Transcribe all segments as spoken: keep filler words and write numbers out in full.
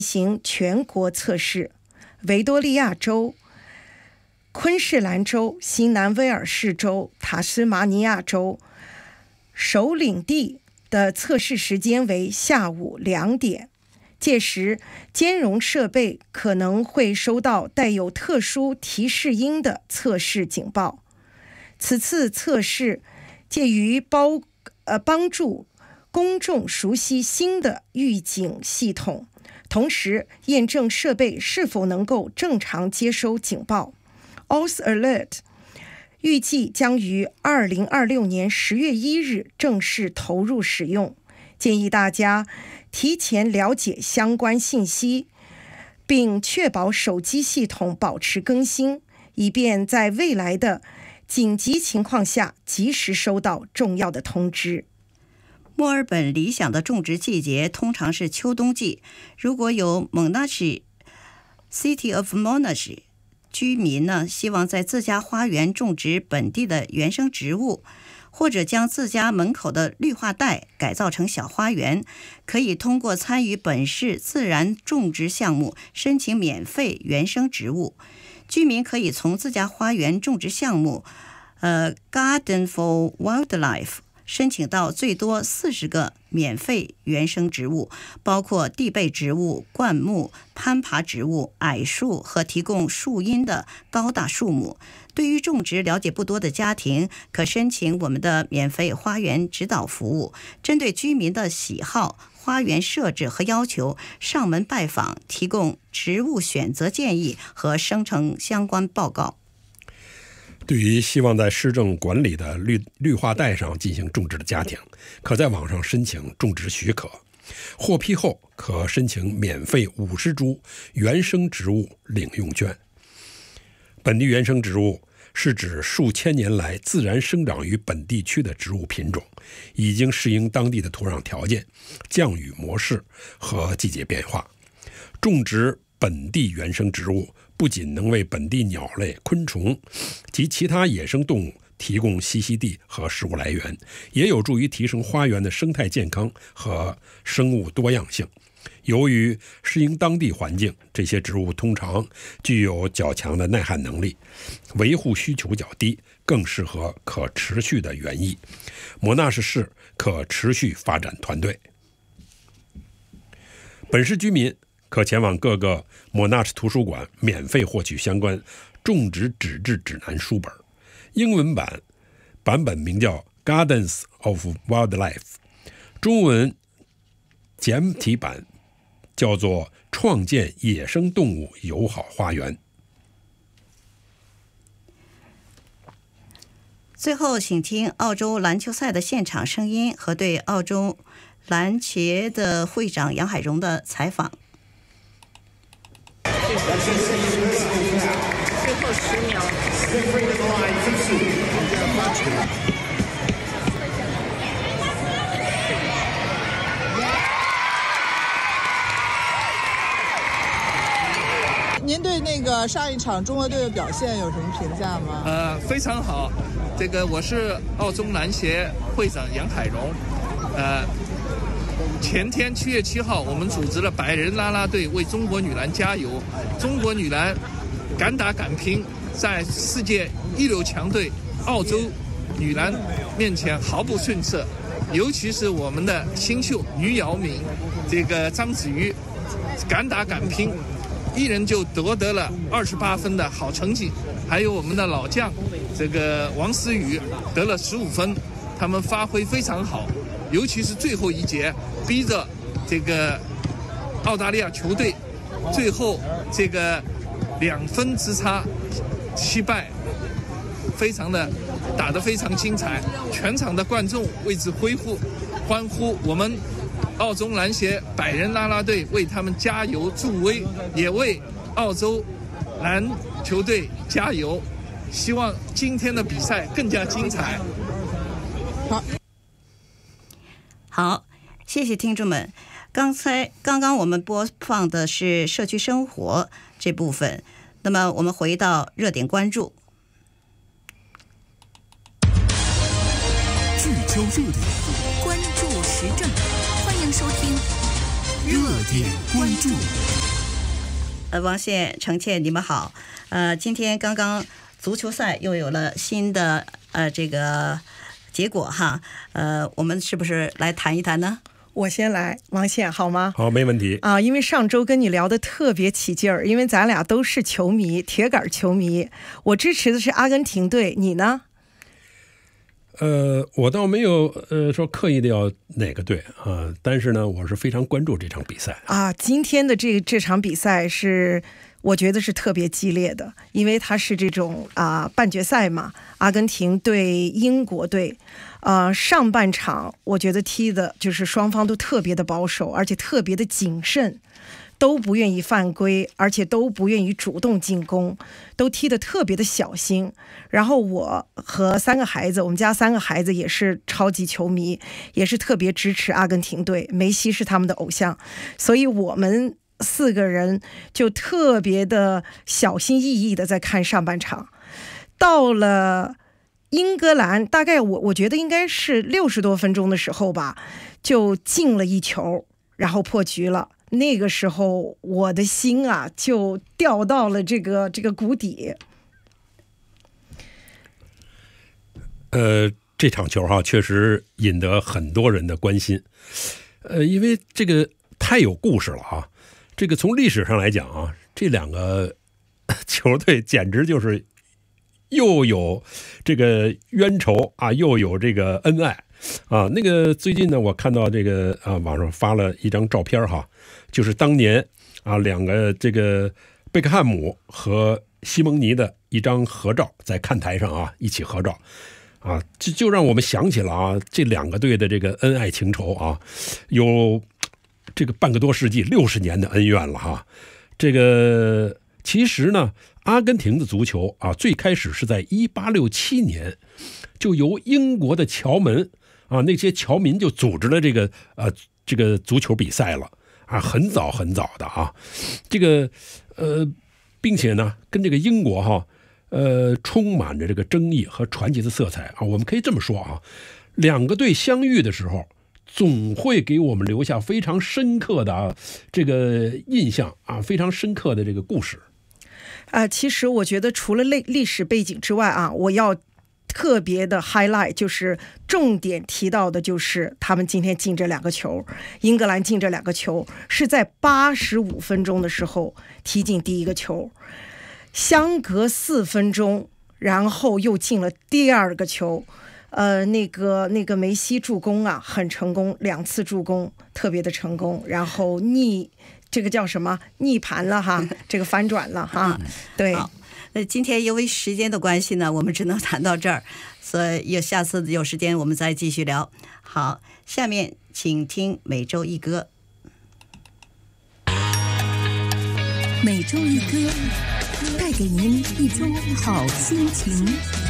行全国测试。维多利亚州、昆士兰州、新南威尔士州、塔斯马尼亚州首领地的测试时间为下午两点，届时兼容设备可能会收到带有特殊提示音的测试警报。此次测试介于包呃帮助公众熟悉新的预警系统，同时验证设备是否能够正常接收警报。 O S Alert 预计将于二零二六年十月一日正式投入使用，建议大家提前了解相关信息，并确保手机系统保持更新，以便在未来的紧急情况下及时收到重要的通知。 墨尔本理想的种植季节通常是秋冬季。如果有 Monash City of Monash 居民呢，希望在自家花园种植本地的原生植物，或者将自家门口的绿化带改造成小花园，可以通过参与本市自然种植项目申请免费原生植物。居民可以从自家花园种植项目呃 Garden for Wildlife申请到最多四十个免费原生植物，包括地被植物、灌木、攀爬植物、矮树和提供树荫的高大树木。对于种植了解不多的家庭，可申请我们的免费花园指导服务，针对居民的喜好、花园设置和要求，上门拜访，提供植物选择建议和生成相关报告。 对于希望在市政管理的 绿, 绿化带上进行种植的家庭，可在网上申请种植许可，获批后可申请免费五十株原生植物领用券。本地原生植物是指数千年来自然生长于本地区的植物品种，已经适应当地的土壤条件、降雨模式和季节变化。种植本地原生植物不仅能为本地鸟类、昆虫及其他野生动物提供栖息地和食物来源，也有助于提升花园的生态健康和生物多样性。由于适应当地环境，这些植物通常具有较强的耐旱能力，维护需求较低，更适合可持续的园艺。莫纳什市可持续发展团队，本市居民可前往各个莫纳什图书馆免费获取相关种植纸质指南书本，英文版版本名叫 Gardens of Wildlife， 中文简体版叫做创建野生动物友好花园。 最后请听澳洲篮球赛的现场声音和对澳洲篮协的会长杨海荣的采访。 最后十秒。 您对那个上一场中国队的表现有什么评价吗？ 呃，非常好。这个我是澳洲篮协会长杨海荣。呃，前天七月七号，我们组织了百人啦啦队为中国女篮加油。中国女篮敢打敢拼，在世界一流强队澳洲女篮面前毫不逊色。尤其是我们的新秀于姚明，这个张子瑜敢打敢拼，一人就夺得了二十八分的好成绩。还有我们的老将这个王思雨得了十五分，他们发挥非常好。尤其是最后一节，逼着这个澳大利亚球队最后这个两分之差惜败，非常的打得非常精彩，全场的观众为之挥呼欢呼。我们澳洲篮协百人啦啦队为他们加油助威，也为澳洲篮球队加油，希望今天的比赛更加精彩。 好。 好，谢谢听众们。刚才刚刚我们播放的是社区生活这部分，那么我们回到热点关注。 聚焦热点，关注时政，欢迎收听热点关注。 呃，王宪、程倩，你们好。呃，今天刚刚足球赛又有了新的呃这个结果哈。呃，我们是不是来谈一谈呢？ 我先来，王宪好吗？ 好，没问题啊。因为上周跟你聊得特别起劲儿，因为咱俩都是球迷，铁杆球迷。我支持的是阿根廷队，你呢？ 呃，我倒没有呃说刻意的要哪个队啊，但是呢，我是非常关注这场比赛啊。今天的这这场比赛是我觉得是特别激烈的，因为它是这种啊半决赛嘛，阿根廷对英国队。呃，上半场我觉得踢的就是双方都特别的保守，而且特别的谨慎，都不愿意犯规，而且都不愿意主动进攻，都踢得特别的小心。然后我和三个孩子，我们家三个孩子也是超级球迷，也是特别支持阿根廷队，梅西是他们的偶像，所以我们四个人就特别的小心翼翼的在看上半场。到了英格兰，大概我我觉得应该是六十多分钟的时候吧，就进了一球，然后破局了。那个时候我的心啊就掉到了这个这个谷底。 呃，这场球哈、啊、确实引得很多人的关心，呃，因为这个太有故事了啊。这个从历史上来讲啊，这两个球队简直就是又有这个冤仇啊，又有这个恩爱啊。那个最近呢，我看到这个啊网上发了一张照片哈，就是当年啊两个这个贝克汉姆和西蒙尼的一张合照，在看台上啊一起合照啊，就就让我们想起了啊这两个队的这个恩爱情仇啊，有这个半个多世纪六十年的恩怨了哈。这个其实呢，阿根廷的足球啊，最开始是在一八六七年，就由英国的侨门啊，那些侨民就组织了这个呃这个足球比赛了啊，很早很早的啊，这个呃，并且呢，跟这个英国哈呃充满着这个争议和传奇的色彩啊。我们可以这么说啊，两个队相遇的时候，总会给我们留下非常深刻的啊这个印象啊，非常深刻的这个故事。 啊、呃，其实我觉得除了历历史背景之外啊，我要特别的 highlight， 就是重点提到的就是他们今天进这两个球，英格兰进这两个球是在八十五分钟的时候踢进第一个球，相隔四分钟，然后又进了第二个球。呃，那个那个梅西助攻啊，很成功，两次助攻特别的成功，然后逆这个叫什么逆盘了哈，这个反转了哈，对。 好，那今天因为时间的关系呢，我们只能谈到这儿，所以有下次有时间我们再继续聊。好，下面请听每周一歌。 每周一歌，带给您一周好心情。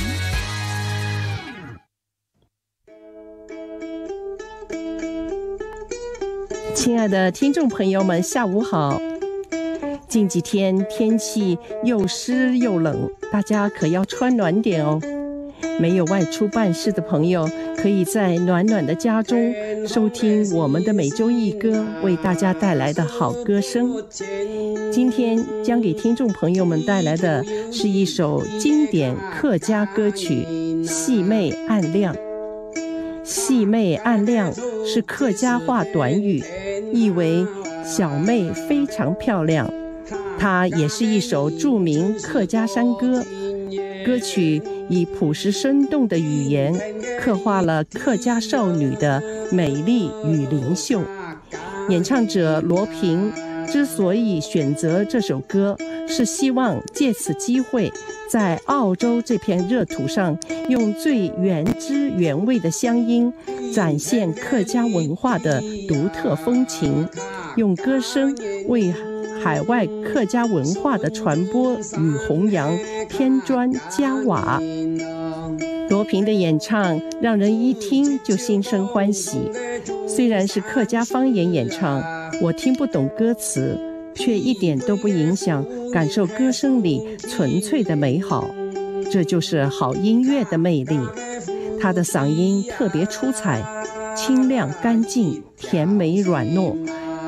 亲爱的听众朋友们，下午好。近几天天气又湿又冷，大家可要穿暖点哦。没有外出办事的朋友，可以在暖暖的家中收听我们的每周一歌为大家带来的好歌声。今天将给听众朋友们带来的是一首经典客家歌曲《细妹暗亮》。细妹暗亮是客家话短语，意为小妹非常漂亮。它也是一首著名客家山歌，歌曲以朴实生动的语言刻画了客家少女的美丽与灵秀。演唱者罗平之所以选择这首歌，是希望借此机会在澳洲这片热土上，用最原汁原味的乡音展现客家文化的独特风情，用歌声为海外客家文化的传播与弘扬添砖加瓦。罗平的演唱让人一听就心生欢喜，虽然是客家方言演唱，我听不懂歌词，却一点都不影响感受歌声里纯粹的美好。这就是好音乐的魅力。他的嗓音特别出彩，清亮干净，甜美软糯，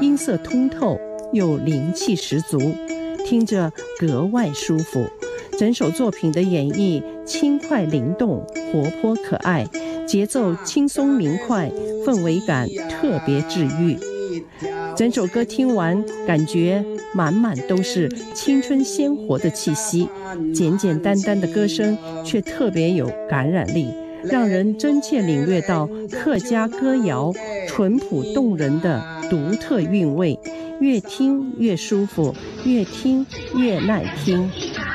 音色通透又灵气十足，听着格外舒服。整首作品的演绎轻快灵动、活泼可爱，节奏轻松明快，氛围感特别治愈。整首歌听完，感觉满满都是青春鲜活的气息，简简单单的歌声却特别有感染力，让人真切领略到客家歌谣淳朴动人的独特韵味，越听越舒服，越听越耐听。